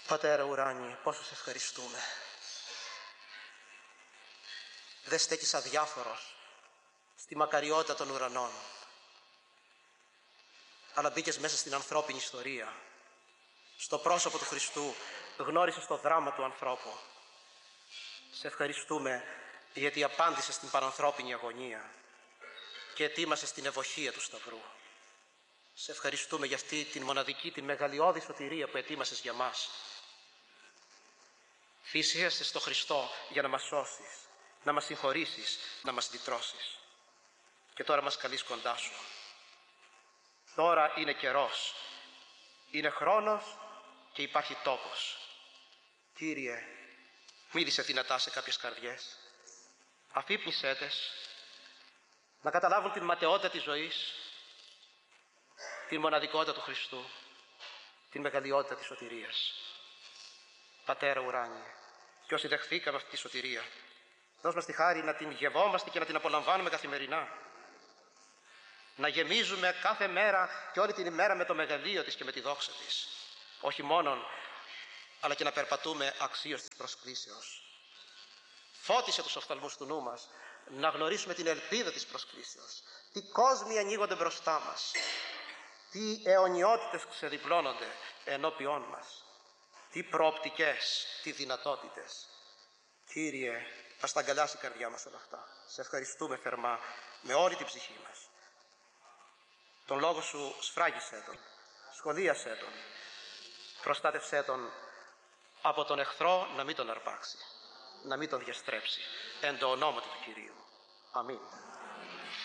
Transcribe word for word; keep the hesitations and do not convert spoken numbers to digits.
Πατέρα ουράνιε, πόσο σε ευχαριστούμε. Δεν στέκεις αδιάφορος στη μακαριότητα των ουρανών, αλλά μπήκες μέσα στην ανθρώπινη ιστορία. Στο πρόσωπο του Χριστού γνώρισες το δράμα του ανθρώπου. Σε ευχαριστούμε γιατί απάντησες στην παρανθρώπινη αγωνία και ετοίμασες την ευωχία του Σταυρού. Σε ευχαριστούμε για αυτή την μοναδική, την μεγαλειώδη σωτηρία που ετοίμασες για μας. Θυσίασαι στο Χριστό για να μας σώσεις, να μας συγχωρήσεις, να μας λυτρώσεις. Και τώρα μας καλείς κοντά σου. Τώρα είναι καιρός, είναι χρόνος και υπάρχει τόπος. Κύριε, μίλησε δυνατά σε κάποιες καρδιές. Αφύπνισέ τες να καταλάβουν την ματαιότητα της ζωής, την μοναδικότητα του Χριστού, την μεγαλειότητα της σωτηρίας. Πατέρα ουράνιε, και όσοι δεχθήκαμε αυτή τη σωτηρία, δώσ' μας τη χάρη να την γευόμαστε και να την απολαμβάνουμε καθημερινά. Να γεμίζουμε κάθε μέρα και όλη την ημέρα με το μεγαλείο της και με τη δόξα της. Όχι μόνον, αλλά και να περπατούμε αξίως της προσκλήσεως. Φώτισε τους οφθαλμούς του νου μας, να γνωρίσουμε την ελπίδα της προσκλήσεως. Τι κόσμοι ανοίγονται μπροστά μας. Τι αιωνιότητες ξεδιπλώνονται ενώπιόν μας. Τι προοπτικές, τι δυνατότητες. Κύριε, ας τα αγκαλιάσει η καρδιά μας όλα αυτά. Σε ευχαριστούμε θερμά με όλη την ψυχή μας. Τον λόγο σου σφράγισέ τον, σχολίασέ τον, προστάτευσέ τον από τον εχθρό να μην τον αρπάξει, να μην τον διαστρέψει. Εν το ονόματι του Κυρίου. Αμήν.